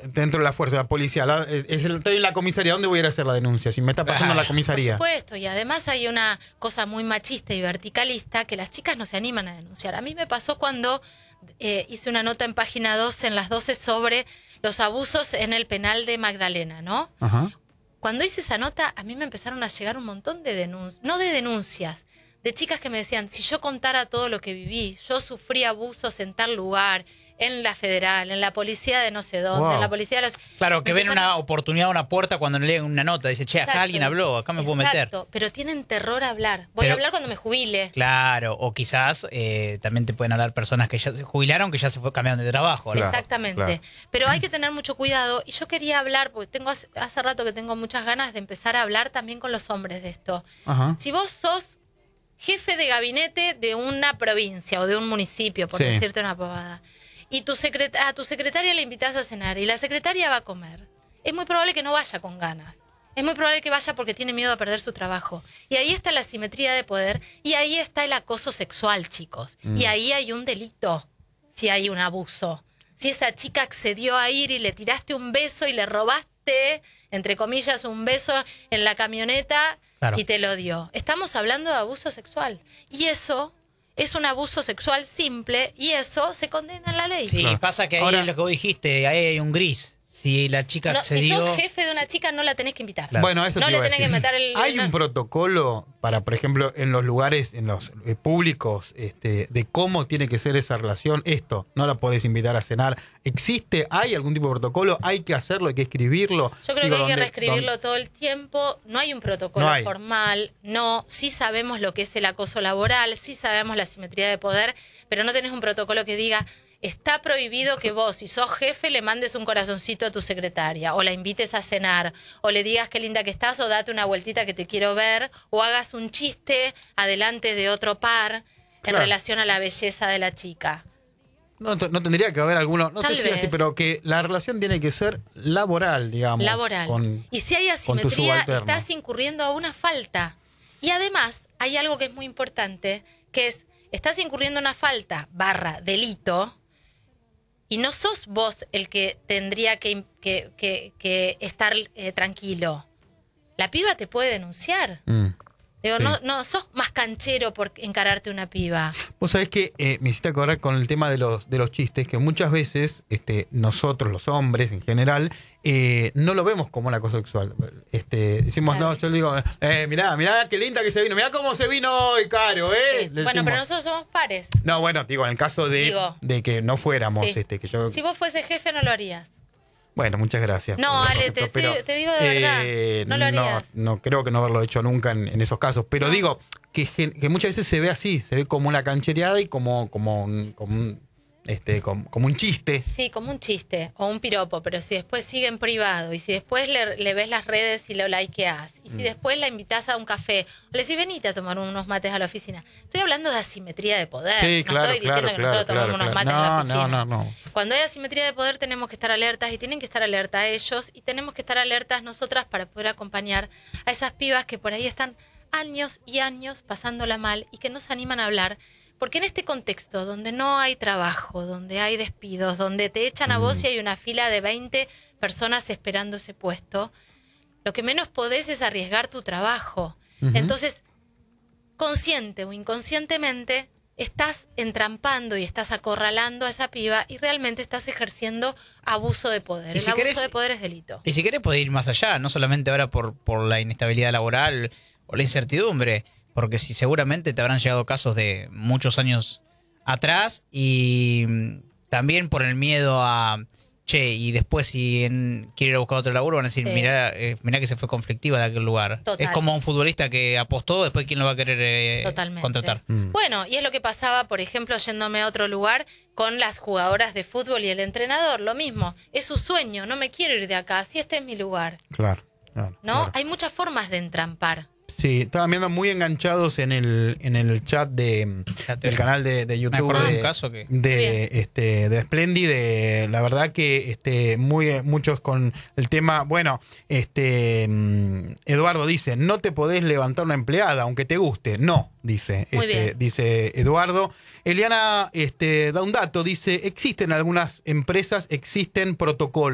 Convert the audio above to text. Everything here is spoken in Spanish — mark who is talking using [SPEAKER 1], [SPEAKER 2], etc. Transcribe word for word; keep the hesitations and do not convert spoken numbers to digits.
[SPEAKER 1] dentro de la fuerza, la policía, la, es el, estoy en la comisaría, ¿dónde voy a ir a hacer la denuncia? Si me está pasando en la comisaría.
[SPEAKER 2] Por supuesto, y además hay una cosa muy machista y verticalista que las chicas no se animan a denunciar. A mí me pasó cuando eh, hice una nota en Página doce, en las doce, sobre los abusos en el penal de Magdalena, ¿no?
[SPEAKER 1] Ajá.
[SPEAKER 2] Cuando hice esa nota, a mí me empezaron a llegar un montón de denuncias, no de denuncias, de chicas que me decían, si yo contara todo lo que viví, yo sufrí abusos en tal lugar, en la federal, en la policía de no sé dónde,
[SPEAKER 1] Wow.
[SPEAKER 2] en la policía de los...
[SPEAKER 3] Claro, que ven una oportunidad, una puerta cuando leen una nota. Dice, che, acá
[SPEAKER 2] Exacto.
[SPEAKER 3] alguien habló, acá me puedo meter.
[SPEAKER 2] Exacto, pero tienen terror a hablar. Voy
[SPEAKER 3] Pero-
[SPEAKER 2] a hablar cuando me jubile.
[SPEAKER 3] Claro, o quizás eh, también te pueden hablar personas que ya se jubilaron, que ya se fue cambiando de trabajo. ¿no?
[SPEAKER 1] Claro,
[SPEAKER 2] Exactamente.
[SPEAKER 1] claro.
[SPEAKER 2] Pero hay que tener mucho cuidado. Y yo quería hablar, porque tengo hace, hace rato que tengo muchas ganas de empezar a hablar también con los hombres de esto.
[SPEAKER 1] Ajá.
[SPEAKER 2] Si vos sos jefe de gabinete de una provincia o de un municipio, por
[SPEAKER 1] Sí.
[SPEAKER 2] decirte una pavada, y tu secret- a tu secretaria le invitas a cenar y la secretaria va a comer, es muy probable que no vaya con ganas. Es muy probable que vaya porque tiene miedo a perder su trabajo. Y ahí está la asimetría de poder y ahí está el acoso sexual, chicos.
[SPEAKER 1] Mm.
[SPEAKER 2] Y ahí hay un delito, si hay un abuso. Si esa chica accedió a ir y le tiraste un beso y le robaste, entre comillas, un beso en la camioneta,
[SPEAKER 3] Claro.
[SPEAKER 2] y te lo dio. Estamos hablando de abuso sexual. Y eso es un abuso sexual simple y eso se condena en la ley.
[SPEAKER 3] Sí,
[SPEAKER 1] Claro.
[SPEAKER 3] pasa que ahí
[SPEAKER 1] Ahora-
[SPEAKER 3] es lo que vos dijiste, ahí hay un gris. Si la chica
[SPEAKER 2] No, si
[SPEAKER 3] accedió...
[SPEAKER 2] sos jefe de una chica, no la tenés que invitar.
[SPEAKER 3] Claro.
[SPEAKER 1] Bueno, eso
[SPEAKER 2] No
[SPEAKER 1] te
[SPEAKER 2] le
[SPEAKER 1] iba a
[SPEAKER 2] tenés que
[SPEAKER 1] decir.
[SPEAKER 2] meter el...
[SPEAKER 1] ¿Hay
[SPEAKER 2] no.
[SPEAKER 1] un protocolo para, por ejemplo, en los lugares, en los eh, públicos, este, de cómo tiene que ser esa relación? Esto, no la podés invitar a cenar. ¿Existe? ¿Hay algún tipo de protocolo? ¿Hay que hacerlo? ¿Hay que escribirlo?
[SPEAKER 2] Yo creo
[SPEAKER 1] Digo,
[SPEAKER 2] que hay que
[SPEAKER 1] ¿dónde-
[SPEAKER 2] reescribirlo
[SPEAKER 1] dónde-
[SPEAKER 2] todo el tiempo. No hay un protocolo
[SPEAKER 1] No hay.
[SPEAKER 2] formal. No, sí sabemos lo que es el acoso laboral, sí sabemos la asimetría de poder, pero no tenés un protocolo que diga, está prohibido que vos, si sos jefe, le mandes un corazoncito a tu secretaria, o la invites a cenar, o le digas qué linda que estás, o date una vueltita que te quiero ver, o hagas un chiste adelante de otro par en
[SPEAKER 1] Claro.
[SPEAKER 2] relación a la belleza de la chica.
[SPEAKER 1] No, t- no tendría que haber alguno, no
[SPEAKER 2] Tal
[SPEAKER 1] sé si así,
[SPEAKER 2] vez.
[SPEAKER 1] pero que la relación tiene que ser laboral, digamos.
[SPEAKER 2] Laboral.
[SPEAKER 1] con-
[SPEAKER 2] y si hay
[SPEAKER 1] con tu
[SPEAKER 2] asimetría,
[SPEAKER 1] subalterno.
[SPEAKER 2] estás incurriendo a una falta. Y además, hay algo que es muy importante, que es, estás incurriendo a una falta barra delito, y no sos vos el que tendría que, que, que, que estar eh, tranquilo. La piba te puede denunciar.
[SPEAKER 1] Mm.
[SPEAKER 2] Digo,
[SPEAKER 1] Sí.
[SPEAKER 2] no, no sos más canchero por encararte una piba.
[SPEAKER 1] Vos sabés que eh, me hiciste acordar con el tema de los, de los chistes, que muchas veces este, nosotros, los hombres en general, eh, no lo vemos como una cosa sexual. Este, decimos,
[SPEAKER 2] Claro.
[SPEAKER 1] no, yo le digo, eh, mirá, mirá qué linda que se vino, mirá cómo se vino hoy, Caro, ¿eh?
[SPEAKER 2] Sí.
[SPEAKER 1] Le
[SPEAKER 2] Bueno,
[SPEAKER 1] decimos.
[SPEAKER 2] pero nosotros somos pares.
[SPEAKER 1] No, bueno, digo, en el caso de,
[SPEAKER 2] Digo.
[SPEAKER 1] de que no fuéramos,
[SPEAKER 2] Sí.
[SPEAKER 1] este, que yo...
[SPEAKER 2] Si vos fuese jefe, no lo harías.
[SPEAKER 1] Bueno, muchas gracias.
[SPEAKER 2] No,
[SPEAKER 1] por el
[SPEAKER 2] Ale, te-
[SPEAKER 1] concepto, pero,
[SPEAKER 2] te- te digo de verdad, no lo harías.
[SPEAKER 1] No, creo que no haberlo hecho nunca en, en esos casos. Pero
[SPEAKER 2] No.
[SPEAKER 1] digo que, gen- que muchas veces se ve así, se ve como una canchereada y como, como, un, como, un, este, como, como un chiste.
[SPEAKER 2] Sí, como un chiste o un piropo, pero si después sigue en privado y si después le, le ves las redes y lo likeás y si
[SPEAKER 1] Mm.
[SPEAKER 2] después la invitás a un café o le decís venite a tomar unos mates a la oficina. Estoy hablando de asimetría de poder.
[SPEAKER 1] Sí,
[SPEAKER 2] no
[SPEAKER 1] claro,
[SPEAKER 2] estoy
[SPEAKER 1] claro,
[SPEAKER 2] diciendo que
[SPEAKER 1] claro,
[SPEAKER 2] nosotros tomamos
[SPEAKER 1] claro,
[SPEAKER 2] unos
[SPEAKER 1] claro.
[SPEAKER 2] mates en la
[SPEAKER 1] No,
[SPEAKER 2] oficina.
[SPEAKER 1] no, no, no.
[SPEAKER 2] Cuando hay asimetría de poder tenemos que estar alertas y tienen que estar alertas ellos y tenemos que estar alertas nosotras para poder acompañar a esas pibas que por ahí están años y años pasándola mal y que no se animan a hablar. Porque en este contexto, donde no hay trabajo, donde hay despidos, donde te echan a vos y hay una fila de veinte personas esperando ese puesto, lo que menos podés es arriesgar tu trabajo.
[SPEAKER 1] Ujú.
[SPEAKER 2] Entonces, consciente o inconscientemente, estás entrampando y estás acorralando a esa piba y realmente estás ejerciendo abuso de poder.
[SPEAKER 3] Y
[SPEAKER 2] El
[SPEAKER 3] si
[SPEAKER 2] abuso
[SPEAKER 3] querés-
[SPEAKER 2] de poder es delito.
[SPEAKER 3] Y si querés puede ir más allá, no solamente ahora por, por la inestabilidad laboral o la incertidumbre, porque si seguramente te habrán llegado casos de muchos años atrás y mm, también por el miedo a, che, y después si en, quiere ir a buscar otro laburo van a decir,
[SPEAKER 2] Sí.
[SPEAKER 3] mirá, eh, mirá que se fue conflictiva de aquel lugar.
[SPEAKER 2] Total.
[SPEAKER 3] Es como un futbolista que apostó, después quién lo va a querer eh,
[SPEAKER 2] Totalmente.
[SPEAKER 3] contratar.
[SPEAKER 1] Mm.
[SPEAKER 2] Bueno, y es lo que pasaba, por ejemplo, yéndome a otro lugar con las jugadoras de fútbol y el entrenador. Lo mismo, es su sueño, no me quiero ir de acá, si este es mi lugar.
[SPEAKER 1] Claro, claro.
[SPEAKER 2] ¿No?
[SPEAKER 1] claro.
[SPEAKER 2] Hay muchas formas de entrampar.
[SPEAKER 1] Sí, estaban viendo muy enganchados en el, en el chat de,
[SPEAKER 3] Fíjate.
[SPEAKER 1] del canal de, de YouTube
[SPEAKER 3] Me acuerdo de
[SPEAKER 1] de,
[SPEAKER 3] un caso que...
[SPEAKER 1] de, este, de Splendid, de, la verdad que este, muy, muchos con el tema, bueno, este mm, Eduardo dice, no te podés levantar una empleada, aunque te guste, no, dice,
[SPEAKER 2] Muy
[SPEAKER 1] este,
[SPEAKER 2] bien.
[SPEAKER 1] dice Eduardo. Eliana este, da un dato, dice, existen algunas empresas, existen protocolos.